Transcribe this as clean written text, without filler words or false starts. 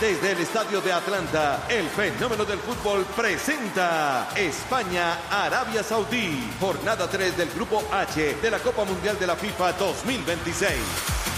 Desde el estadio de Atlanta, el fenómeno del fútbol presenta España-Arabia Saudí, jornada 3 del Grupo H de la Copa Mundial de la FIFA 2026.